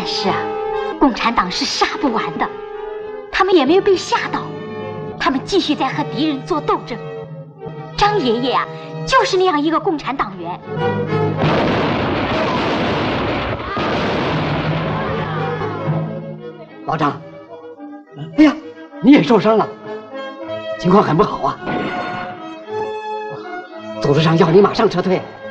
但是啊，共产党是杀不完的，他们也没有被吓到，他们继续在和敌人做斗争。张爷爷啊，就是那样一个共产党员。 老张，哎呀，你也受伤了，情况很不好啊。组织上要你马上撤退。